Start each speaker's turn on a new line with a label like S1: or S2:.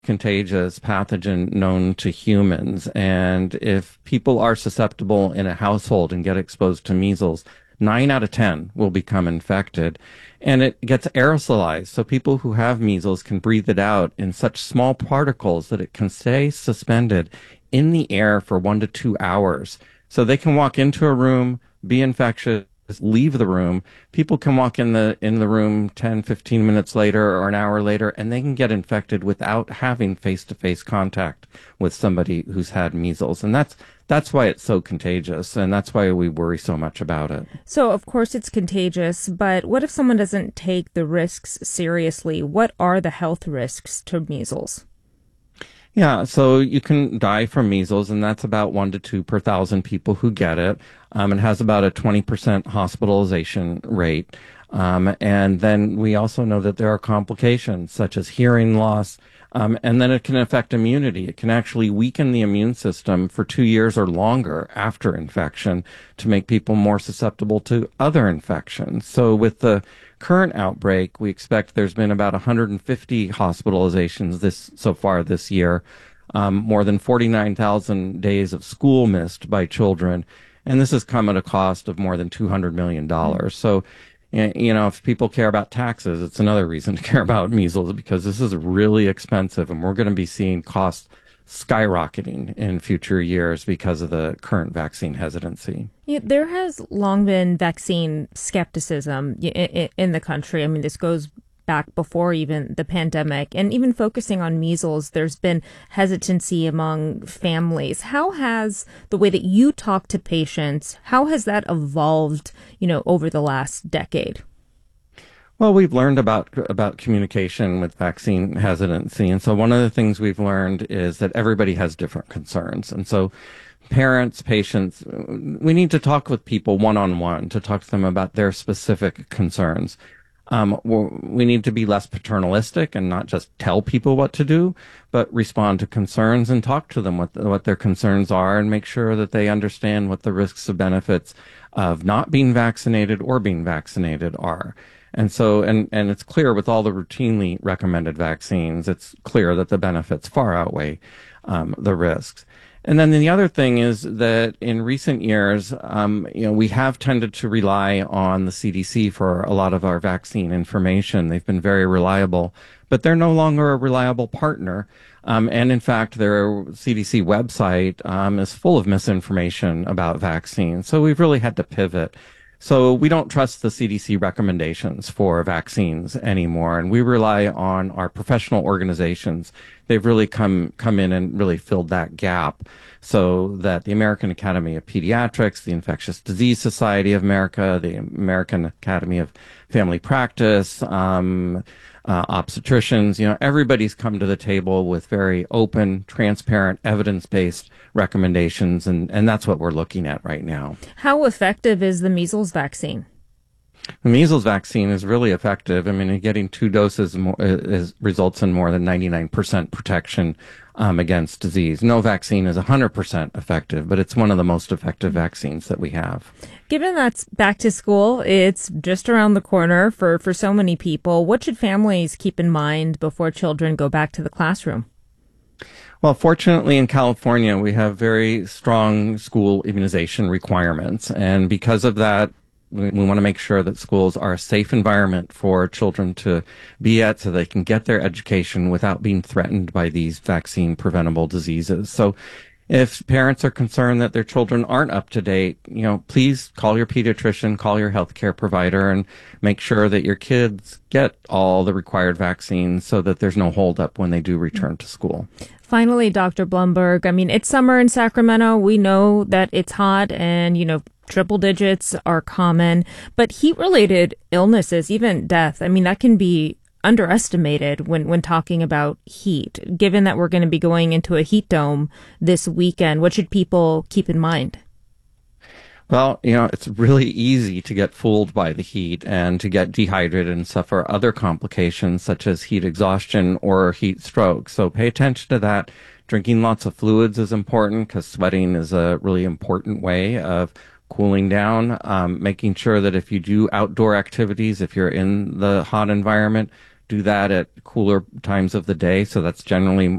S1: contagious pathogen known to humans. And if people are susceptible in a household and get exposed to measles, 9 out of 10 will become infected. And it gets aerosolized. So people who have measles can breathe it out in such small particles that it can stay suspended in the air for 1 to 2 hours. So they can walk into a room, be infectious, leave the room. People can walk in the room 10, 15 minutes later or an hour later, and they can get infected without having face-to-face contact with somebody who's had measles. And that's why it's so contagious, and that's why we worry so much about it.
S2: So, of course, it's contagious, but what if someone doesn't take the risks seriously? What are the health risks to measles?
S1: Yeah, so you can die from measles, and that's about 1 to 2 per thousand people who get it. It has about a 20% hospitalization rate. And then we also know that there are complications such as hearing loss, and then it can affect immunity. It can actually weaken the immune system for 2 years or longer after infection to make people more susceptible to other infections. So with the current outbreak, we expect there's been about 150 hospitalizations so far this year, more than 49,000 days of school missed by children, and this has come at a cost of more than $200 million. So, if people care about taxes, it's another reason to care about measles, because this is really expensive, and we're going to be seeing costs skyrocketing in future years because of the current vaccine hesitancy.
S2: Yeah, there has long been vaccine skepticism in the country. I mean, this goes back before even the pandemic, and even focusing on measles, there's been hesitancy among families. How has the way that you talk to patients, how has that evolved, over the last decade?
S1: Well, we've learned about communication with vaccine hesitancy. And so one of the things we've learned is that everybody has different concerns. And so parents, patients, we need to talk with people one-on-one to talk to them about their specific concerns. We need to be less paternalistic and not just tell people what to do, but respond to concerns and talk to them what their concerns are, and make sure that they understand what the risks and benefits of not being vaccinated or being vaccinated are. And so, and it's clear with all the routinely recommended vaccines, it's clear that the benefits far outweigh the risks. And then the other thing is that in recent years, we have tended to rely on the CDC for a lot of our vaccine information. They've been very reliable, but they're no longer a reliable partner. And in fact, their CDC website is full of misinformation about vaccines. So we've really had to pivot. So we don't trust the CDC recommendations for vaccines anymore, and we rely on our professional organizations. They've really come in and really filled that gap, so that the American Academy of Pediatrics, the Infectious Disease Society of America, the American Academy of Family Practice, obstetricians, everybody's come to the table with very open, transparent, evidence-based recommendations, and that's what we're looking at right now.
S2: How effective is the measles vaccine?
S1: The measles vaccine is really effective. I mean, getting 2 doses results in more than 99% protection against disease. No vaccine is 100% effective, but it's one of the most effective vaccines that we have.
S2: Given that's back to school, it's just around the corner for so many people. What should families keep in mind before children go back to the classroom?
S1: Well, fortunately in California, we have very strong school immunization requirements. And because of that, we want to make sure that schools are a safe environment for children to be at so they can get their education without being threatened by these vaccine preventable diseases. So if parents are concerned that their children aren't up to date, please call your pediatrician, call your healthcare provider, and make sure that your kids get all the required vaccines so that there's no holdup when they do return to school.
S2: Finally, Dr. Blumberg, I mean, it's summer in Sacramento. We know that it's hot and, triple digits are common, but heat-related illnesses, even death, I mean, that can be underestimated when talking about heat. Given that we're going to be going into a heat dome this weekend, what should people keep in mind?
S1: Well, it's really easy to get fooled by the heat and to get dehydrated and suffer other complications such as heat exhaustion or heat stroke. So pay attention to that. Drinking lots of fluids is important because sweating is a really important way of cooling down. Making sure that if you do outdoor activities, if you're in the hot environment, do that at cooler times of the day. So that's generally